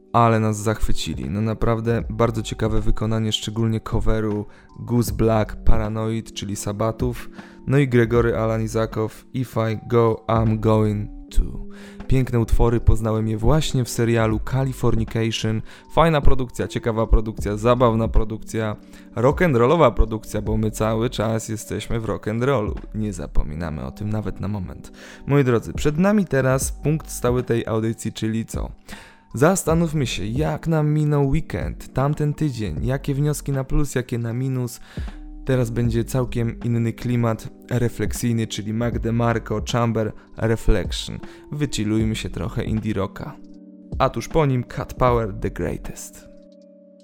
ale nas zachwycili. No naprawdę bardzo ciekawe wykonanie, szczególnie coveru Goose Black, Paranoid, czyli Sabatów, no i Gregory Alan Isakow, If I Go, I'm Going To. Piękne utwory, poznałem je właśnie w serialu Californication. Fajna produkcja, ciekawa produkcja, zabawna produkcja, rock'n'rollowa produkcja, bo my cały czas jesteśmy w rock'n'rollu. Nie zapominamy o tym nawet na moment. Moi drodzy, przed nami teraz punkt stały tej audycji, czyli co? Zastanówmy się, jak nam minął weekend, tamten tydzień, jakie wnioski na plus, jakie na minus. Teraz będzie całkiem inny klimat refleksyjny, czyli Mac DeMarco, Chamber Reflection. Wychillujmy się trochę indie rocka. A tuż po nim Cat Power The Greatest.